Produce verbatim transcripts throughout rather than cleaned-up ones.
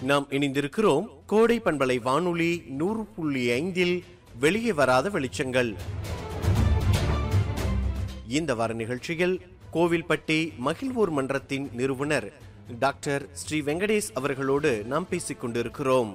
நாம் இணைந்திருக்கிறோம் கோடை பண்பலை வானொலி நூறு புள்ளி ஐந்தில் வெளியே வராத வெளிச்சங்கள். இந்த வார நிகழ்ச்சியில் கோவில்பட்டி மகிழ்வோர் மன்றத்தின் நிறுவனர் டாக்டர் ஸ்ரீ வெங்கடேஷ் அவர்களோடு நாம் பேசிக் கொண்டிருக்கிறோம்.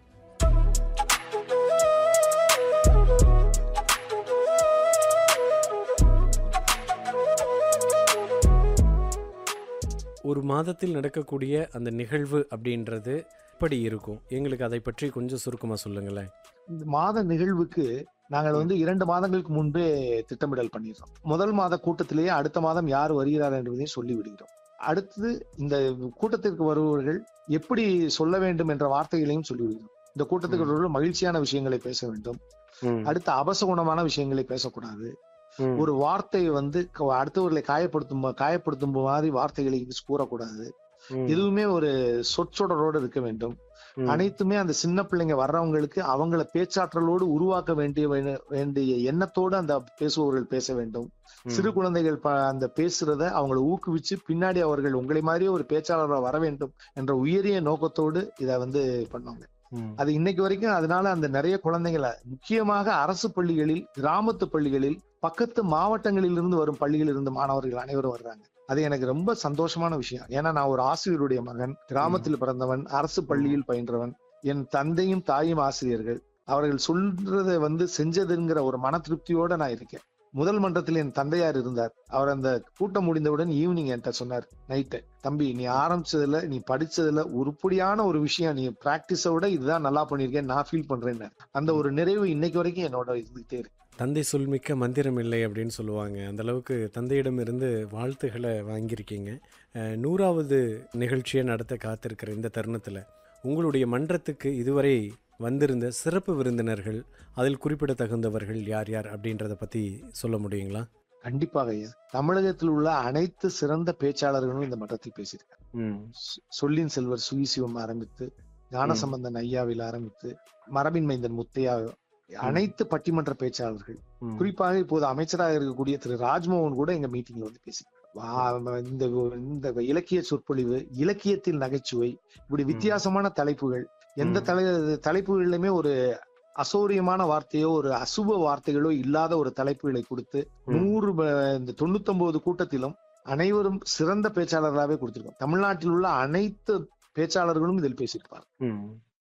ஒரு மாதத்தில் நடக்கக்கூடிய அந்த நிகழ்வு அப்படின்றது எப்படி இருக்கும்? எங்களுக்கு அதை பற்றி கொஞ்சம் சுருக்கமா சொல்லுங்களேன். இந்த மாத நிகழ்வுக்கு நாங்கள் வந்து இரண்டு மாதங்களுக்கு முன்பே திட்டமிடல் பண்ணிடுறோம். முதல் மாத கூட்டத்திலேயே அடுத்த மாதம் யார் வருகிறார் என்பதையும் சொல்லி விடுகிறோம். அடுத்தது இந்த கூட்டத்திற்கு வருபவர்கள் எப்படி சொல்ல வேண்டும் என்ற வார்த்தைகளையும் சொல்லி விடுகிறோம். இந்த கூட்டத்துக்கு வருபவர்கள் மகிழ்ச்சியான விஷயங்களை பேச வேண்டும், அடுத்த அபசகுணமான விஷயங்களை பேசக்கூடாது. ஒரு வார்த்தையை வந்து அடுத்தவர்களை காயப்படுத்தும் காயப்படுத்தும் மாதிரி வார்த்தைகளை கூறக்கூடாது. எதுவுமே ஒரு சொற்றொடரோடு இருக்க வேண்டும். அனைத்துமே அந்த சின்ன பிள்ளைங்க வர்றவங்களுக்கு அவங்கள பேச்சாற்றலோடு உருவாக்க வேண்டிய வேண்டிய எண்ணத்தோடு அந்த பேசுபவர்கள் பேச வேண்டும். சிறு குழந்தைகள் அந்த பேசுறத அவங்களை ஊக்குவிச்சு பின்னாடி அவர்கள் உங்களை மாதிரியே ஒரு பேச்சாளராக வர வேண்டும் என்ற உயரிய நோக்கத்தோடு இதை வந்து பண்ணுவாங்க. அது இன்னைக்கு வரைக்கும் அதனால அந்த நிறைய குழந்தைகளை முக்கியமாக அரசு பள்ளிகளில், கிராமத்து பள்ளிகளில், பக்கத்து மாவட்டங்களில் இருந்து வரும் பள்ளிகளில் இருந்து மாணவர்கள் அனைவரும் வர்றாங்க. அது எனக்கு ரொம்ப சந்தோஷமான விஷயம். ஏன்னா நான் ஒரு ஆசிரியருடைய மகன், கிராமத்தில் பிறந்தவன், அரசு பள்ளியில் பயின்றவன். என் தந்தையும் தாயும் ஆசிரியர்கள். அவர்கள் சொல்றதை வந்து செஞ்சதுங்கிற ஒரு மன திருப்தியோட நான் இருக்கேன். முதல் மன்றத்தில் என் தந்தையார் இருந்தார். அவர் அந்த கூட்டம் முடிந்தவுடன் ஈவினிங் என்கிட்ட சொன்னார், நைட்டு, தம்பி நீ ஆரம்பிச்சதுல நீ படிச்சதுல உருப்படியான ஒரு விஷயம், நீ பிராக்டிஸை விட இதுதான் நல்லா பண்ணிருக்கேன் நான் ஃபீல் பண்றேன். அந்த ஒரு நிறைவு இன்னைக்கு வரைக்கும் என்னோட இருந்துகிட்டே இருக்கு. தந்தை சொல்மிக்க மந்திரம் இல்லை அப்படின்னு சொல்லுவாங்க. அந்த அளவுக்கு தந்தையிடம் இருந்து வாழ்த்துக்களை வாங்கியிருக்கீங்க. நூறாவது நிகழ்ச்சியை நடத்த காத்திருக்கிற இந்த தருணத்தில் உங்களுடைய மன்றத்துக்கு இதுவரை வந்திருந்த சிறப்பு விருந்தினர்கள், அதில் குறிப்பிடத்தகுந்தவர்கள் யார் யார் அப்படின்றத பத்தி சொல்ல முடியுங்களா? கண்டிப்பாக ஐயா. தமிழகத்தில் உள்ள அனைத்து சிறந்த பேச்சாளர்களும் இந்த மன்றத்தில் பேசியிருக்காங்க. சொல்லின் செல்வர் சுகிசிவம் ஆரம்பித்து, ஞானசம்பந்தன் ஐயாவில் ஆரம்பித்து, மரபின் மைந்தன் முத்தையா, அனைத்து பட்டிமன்ற பேச்சாளர்கள், குறிப்பாக இப்போது அமைச்சராக இருக்கக்கூடிய திரு ராஜ்மோகன் கூட எங்க மீட்டிங்ல வந்து பேசியிருக்காங்க. இந்த இந்த இலக்கிய சொற்பொழிவு, இலக்கியத்தில் நகைச்சுவை, இப்படி வித்தியாசமான தலைப்புகள், எந்த தலை தலைப்புகளிலுமே ஒரு அசௌரியமான வார்த்தையோ ஒரு அசுப வார்த்தைகளோ இல்லாத ஒரு தலைப்புகளை கொடுத்து நூறு இந்த தொண்ணூத்தி ஒன்பது கூட்டத்திலும் அனைவரும் சிறந்த பேச்சாளர்களாகவே கொடுத்திருக்கோம். தமிழ்நாட்டில் உள்ள அனைத்து பேச்சாளர்களும் இதில் பேசியிருப்பார்.